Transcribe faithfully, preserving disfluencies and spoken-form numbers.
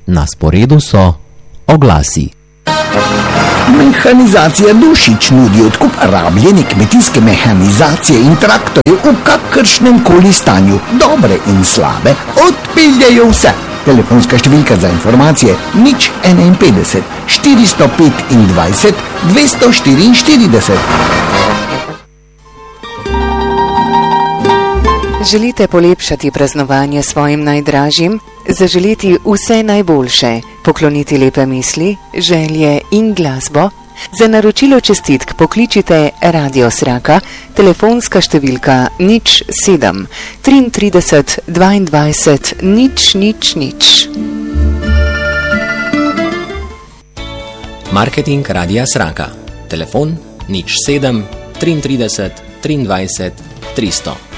Na sporedu so oglasi. Mehanizacija Dušič nudi odkup rabljene kmetijske mehanizacije in traktorje v kakršnem koli stanju, dobre in slabe, odpeljajo vse. Telefonska številka za informacije nič enainpetdeset štiristo petindvajset dvesto štiriinštirideset. Želite polepšati praznovanje svojim najdražjim? Zaželiti vse najboljše, pokloniti lepe misli, želje in glasbo? Za naročilo čestitk pokličite Radio Sraka, telefonska številka nič sedem triintrideset dvaindvajset nič nič nič. Marketing Radia Sraka. Telefon nič sedem triintrideset triindvajset tristo.